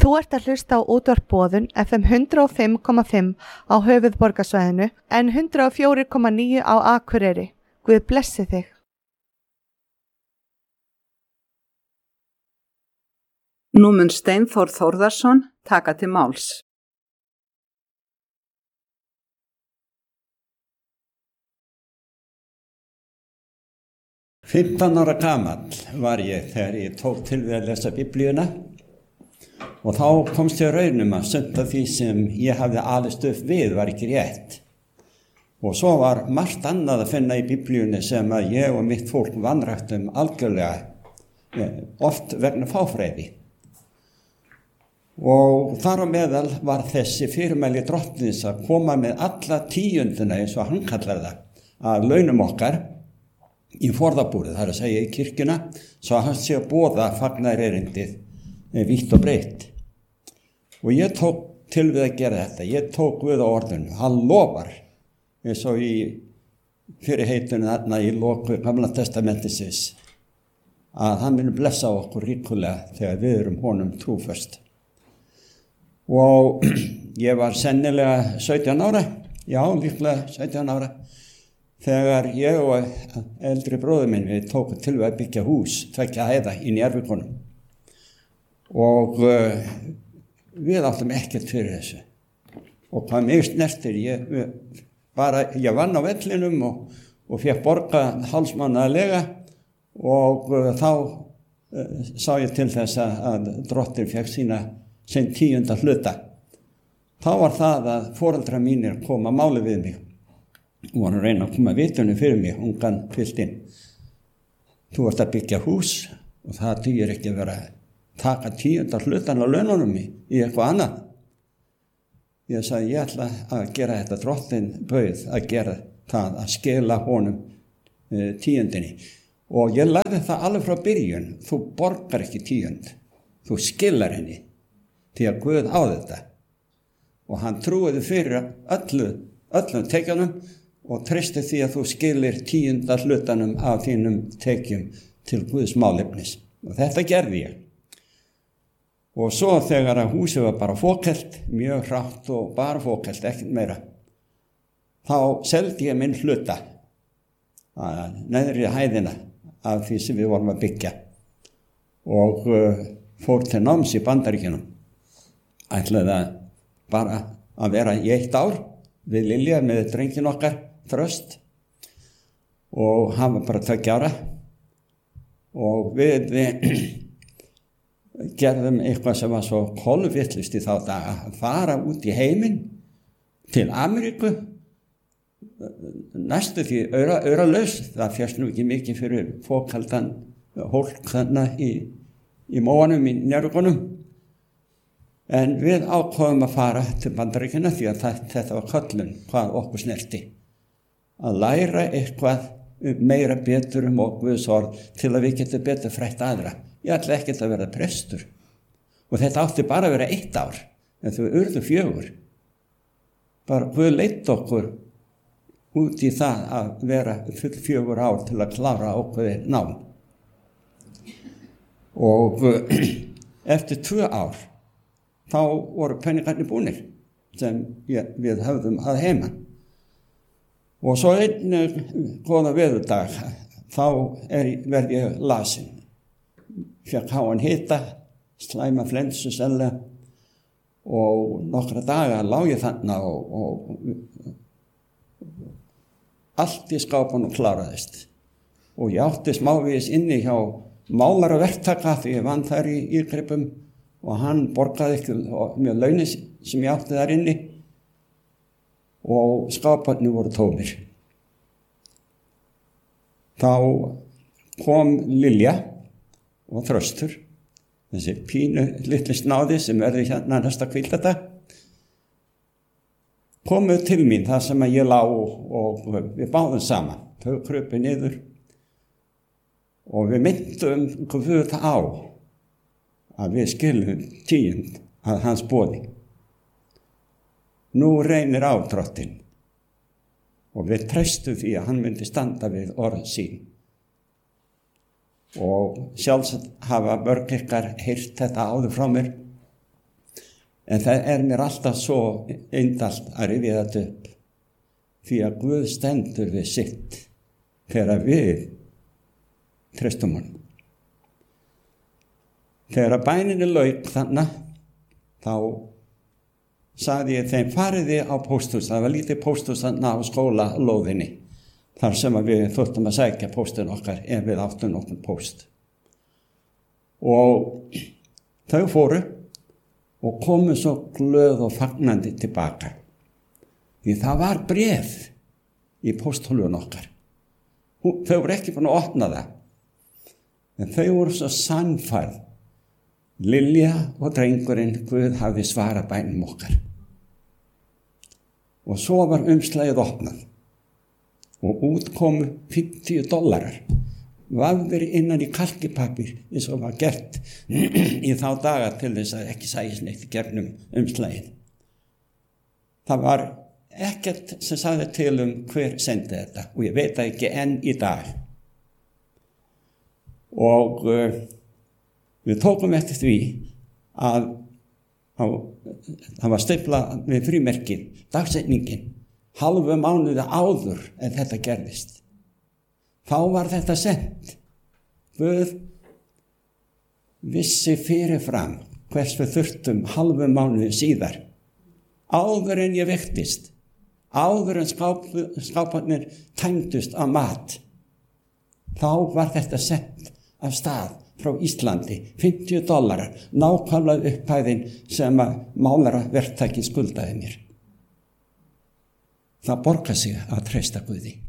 Þú ert að hlusta á útvarp Boðun FM 105,5 á höfuðborgarsvæðinu en 104,9 á Akureyri. Guð blessi þig. Nú mun Steinþór Þórðarson taka til máls. Fimmtán ára gamall var ég þegar ég tók til við að lesa Biblíuna og þá komst ég raunum að sumt af því sem ég hafði alist upp við var ekki rétt. Og svo var margt annað að finna í Biblíunni sem að ég og mitt fólk vanræktum algjörlega, oft vegna fáfræði. Og þar á meðal var þessi fyrirmæli drottins að koma með alla tíundina eins og hann kallar það, að launum okkar í forðabúrið, það er að segja í kirkjuna, svo að hann sé að boða fagnaðarerindið vítt og breitt. Og ég tók til við að gera þetta, ég tók við á orðinu, hann lofar, eins og í fyrirheitinu þarna í loku Gamla testamentisins, að hann muni blessa okkur ríkulega þegar við erum honum trúföst. Og ég var sennilega 17 ára, já, líklega 17 ára, þegar ég og eldri bróðir minn við tókum til við að byggja hús, 2 hæða í Njarðvíkunum. Og við áttum ekkert fyrir þessu. Og hvað mig snertir, ég vann á vellinum og fékk borga hálfsmánaðarlega og þá sá ég til þess að drottin fékk sinn 10. hluta. Þá var það að foreldrar mínir kom að máli við mig og var að reyna að koma vitunum fyrir mig, ungan piltinn. Þú ert að byggja hús og það dugir ekki að vera að taka 10. hlutan á laununum í eitthvað annað. Ég sagði, ég ætla að gera þetta, drottin bauð að gera það, að skila honum 10. Og ég lærði það alveg frá byrjun, þú borgar ekki 10, þú skilar henni, því að Guð á þetta. Og hann trúiði fyrir öllum tekjunum og treysti því að þú skilir 10. hlutanum af þínum tekjum til Guðs málefnis. Og þetta gerði ég. Og svo þegar að húsið var bara fókelt, mjög hrátt og bara fókelt, ekkert meira, þá seldi ég minn hluta, neðri hæðina af því sem við vorum að byggja og fór til náms í Bandaríkjunum. Ætlaði bara að vera í 1 ár við Lilja með drengin okkar, Þröst, og hann var bara 2 ára og við gerðum eitthvað sem var svo kolvittlust í þá daga, að fara út í heiminn til Ameríku, næstu því auralaus, það fjast nú ekki mikið fyrir fókaldan hólk þarna í móanum í Njarðvíkunum. En við ákváðum að fara til Bandaríkjanna því að þetta var köllun hvað okkur snerti. Að læra eitthvað meira betur Guðs orð til að við getum betur frætt aðra. Ég ætla ekkert að vera prestur. Og þetta átti bara að vera 1 ár, en þau urðu 4. Bara Guð leitt okkur út í það að vera full 4 ár til að klára ákveðið nám. Og eftir 2 ár, þá voru peningarnir búnir sem við höfðum að heiman. Og svo einn góða veðurdag, þá verð ég lasin. Fékk háan hita, slæma flensu sennilega og nokkra daga lá ég þarna og allt í skápunum kláraðist. Og ég átti smávegis inni hjá málaraverktaka því ég vann þar í Írgripum og hann borgaði ekki mjög launi sem ég átti þar inni og skáparnir voru tómir. Þá kom Lilja og Þröstur, þessi pínu litli snáði sem verði hérna næsta hvíldardag, komu til mín þar sem ég lá og við báðum saman. Þau krupu niður og við myndum Guð á að við skilum 10 að hans boði. Nú reynir á drottinn og við treystum því að hann myndi standa við orð sín. Og sjálfsagt hafa mörg ykkar heyrt þetta áður frá mér En það mér alltaf svo indalt að rifja þetta upp. Því að Guð stendur við sitt þegar við treystum honum. Þegar bæninni lauk þannig, þá sagði ég þeim, fariði á pósthús. Það var lítið pósthús þarna á skólalóðinni, þar sem við þurftum að sækja póstin okkar ef við áttum nokkur póst. Og þau fóru og komu svo glöð og fagnandi tilbaka. Því það var bréf í pósthólfun okkar. Þau voru ekki búin að opna það. En þau voru svo sannfærð. Lilja og drengurinn Guð hafði svarað bænum okkar. Og svo var umslagið opnað. Og út komu $50. Vafðir innan í kalkipapír eins og var gert í þá daga til þess að ekki sæjist neitt í gegnum umslagið. Það var ekkert sem sagði til hver sendi þetta og ég veit það ekki enn í dag. Og við tókum eftir því að það var stiflað við frímerkin, dagsetningin, hálfu mánuði áður en þetta gerðist. Þá var þetta sent. Guð vissi fyrirfram hvers við þurftum hálfu mánuði síðar. Áður en ég vektist, áður en skáparnir tæmdust af mat. Þá var þetta sent af stað frá Íslandi, $50, nákvæmlega upphæðin sem að málaraverktaki skuldaði mér. Það borgar sig að treysta Guði.